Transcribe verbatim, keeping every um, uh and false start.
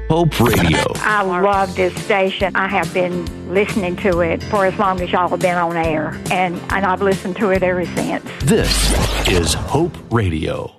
Hope Radio. I love this station. I have been listening to it for as long as y'all have been on air, and, and I've listened to it ever since. This is Hope Radio.